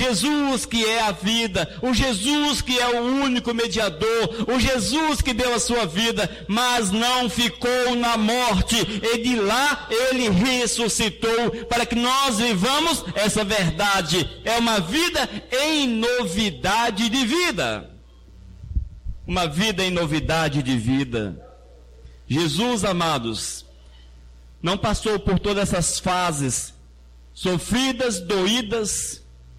Jesus que é a vida, o Jesus que é o único mediador, o Jesus que deu a sua vida, mas não ficou na morte, e de lá ele ressuscitou, para que nós vivamos essa verdade. É uma vida em novidade de vida. Uma vida em novidade de vida. Jesus, amados, não passou por todas essas fases sofridas, doídas.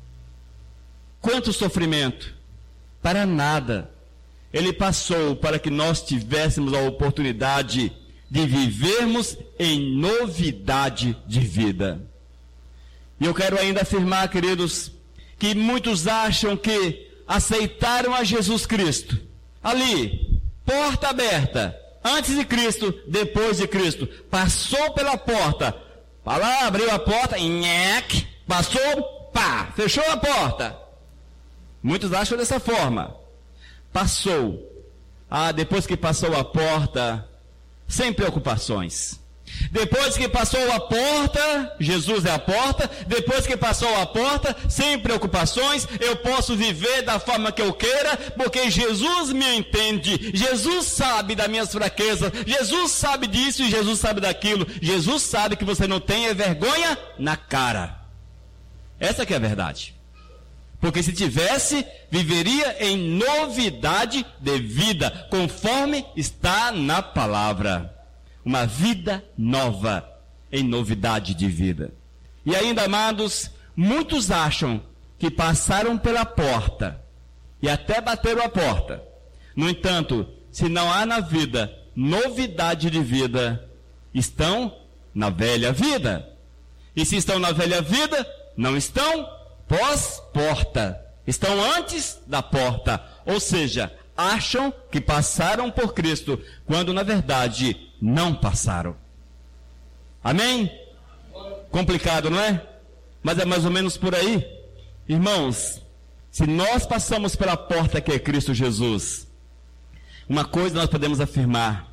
Quanto sofrimento? Para nada. Ele passou para que nós tivéssemos a oportunidade de vivermos em novidade de vida. E eu quero ainda afirmar, queridos, que muitos acham que aceitaram a Jesus Cristo ali, porta aberta, antes de Cristo, depois de Cristo, passou pela porta, lá, abriu a porta, nhec, passou, pá, fechou a porta. Muitos acham dessa forma. Passou. Depois que passou a porta, sem preocupações. Depois que passou a porta, Jesus é a porta, depois que passou a porta, sem preocupações, eu posso viver da forma que eu queira, porque Jesus me entende, Jesus sabe das minhas fraquezas, Jesus sabe disso e Jesus sabe daquilo, Jesus sabe que você não tem vergonha na cara. Essa que é a verdade. Porque se tivesse, viveria em novidade de vida, conforme está na palavra. Uma vida nova, em novidade de vida. E ainda, amados, muitos acham que passaram pela porta, e até bateram a porta. No entanto, se não há na vida novidade de vida, estão na velha vida. E se estão na velha vida, não estão pós-porta, estão antes da porta, ou seja, acham que passaram por Cristo, quando na verdade não passaram. Amém? Complicado, não é? Mas é mais ou menos por aí. Irmãos, se nós passamos pela porta que é Cristo Jesus, uma coisa nós podemos afirmar: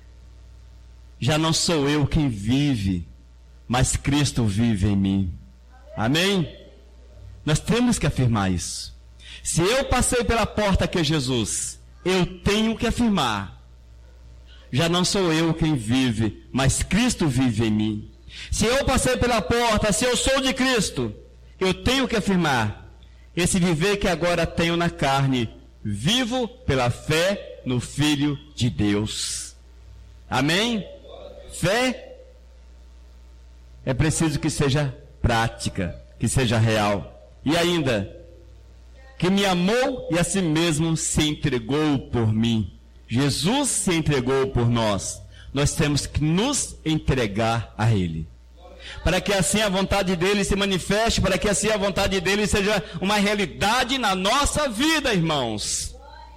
já não sou eu quem vive, mas Cristo vive em mim. Amém? Nós temos que afirmar isso. Se eu passei pela porta que é Jesus, eu tenho que afirmar: já não sou eu quem vive, mas Cristo vive em mim. Se eu passei pela porta, se eu sou de Cristo, eu tenho que afirmar: esse viver que agora tenho na carne, vivo pela fé no Filho de Deus. Amém? Fé é preciso que seja prática, que seja real. E ainda, que me amou e a si mesmo se entregou por mim. Jesus se entregou por nós. Nós temos que nos entregar a Ele, para que assim a vontade dEle se manifeste, para que assim a vontade dEle seja uma realidade na nossa vida, irmãos.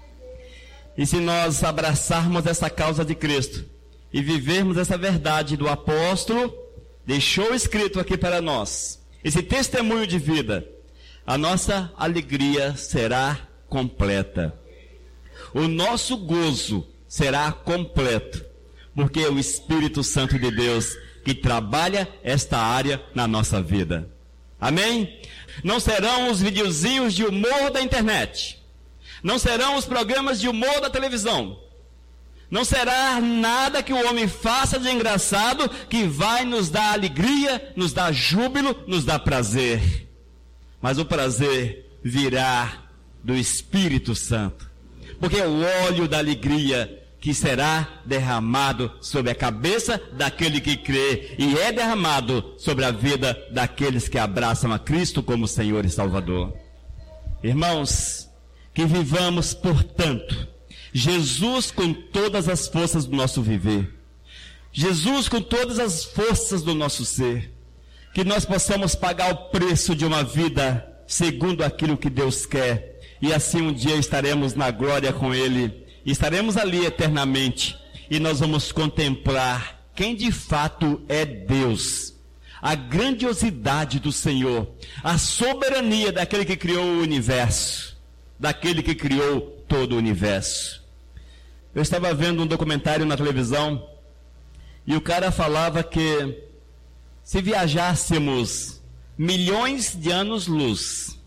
E se nós abraçarmos essa causa de Cristo e vivermos essa verdade do apóstolo, deixou escrito aqui para nós, esse testemunho de vida, a nossa alegria será completa. O nosso gozo será completo, porque é o Espírito Santo de Deus que trabalha esta área na nossa vida. Amém? Não serão os videozinhos de humor da internet. Não serão os programas de humor da televisão. Não será nada que o homem faça de engraçado que vai nos dar alegria, nos dar júbilo, nos dar prazer. Mas o prazer virá do Espírito Santo, porque é o óleo da alegria que será derramado sobre a cabeça daquele que crê, e é derramado sobre a vida daqueles que abraçam a Cristo como Senhor e Salvador. Irmãos, que vivamos, portanto, Jesus com todas as forças do nosso viver, Jesus com todas as forças do nosso ser, que nós possamos pagar o preço de uma vida segundo aquilo que Deus quer, e assim um dia estaremos na glória com Ele, estaremos ali eternamente, e nós vamos contemplar quem de fato é Deus, a grandiosidade do Senhor, a soberania daquele que criou o universo, daquele que criou todo o universo. Eu estava vendo um documentário na televisão, e o cara falava que se viajássemos milhões de anos-luz